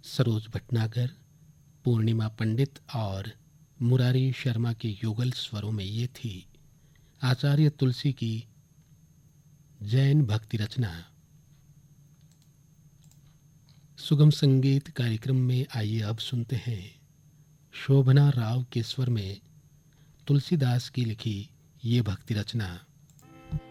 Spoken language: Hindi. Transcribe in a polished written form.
सरोज भटनागर, पूर्णिमा पंडित और मुरारी शर्मा के युगल स्वरों में ये थी आचार्य तुलसी की जैन भक्ति रचना। सुगम संगीत कार्यक्रम में आइए अब सुनते हैं शोभना राव के स्वर में तुलसीदास की लिखी ये भक्ति रचना।